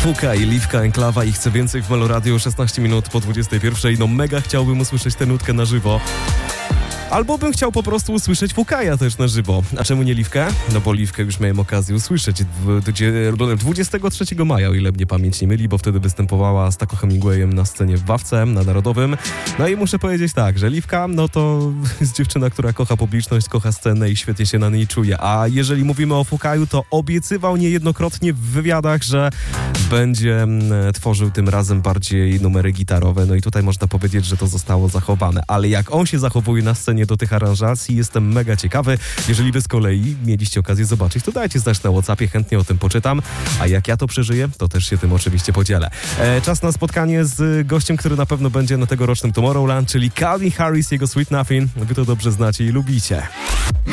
Fuka i Liwka, Enklawa i Chcę Więcej w Melo Radio 16 minut po 21. No mega chciałbym usłyszeć tę nutkę na żywo. Albo bym chciał po prostu usłyszeć Fukaja też na żywo. A czemu nie Liwkę? No bo Liwkę już miałem okazję usłyszeć 23 maja, o ile mnie pamięć nie myli, bo wtedy występowała z Taco Hemingwayem na scenie w Wawce, na Narodowym. No i muszę powiedzieć tak, że Liwka, no to jest dziewczyna, która kocha publiczność, kocha scenę i świetnie się na niej czuje. A jeżeli mówimy o Fukaju, to obiecywał niejednokrotnie w wywiadach, że będzie tworzył tym razem bardziej numery gitarowe. No i tutaj można powiedzieć, że to zostało zachowane. Ale jak on się zachowuje na scenie do tych aranżacji, jestem mega ciekawy. Jeżeli wy z kolei mieliście okazję zobaczyć, to dajcie znać na WhatsAppie, chętnie o tym poczytam. A jak ja to przeżyję, to też się tym oczywiście podzielę. Czas na spotkanie z gościem, który na pewno będzie na tegorocznym Tomorrowland, czyli Calvin Harris, jego Sweet Nothing. Wy to dobrze znacie i lubicie.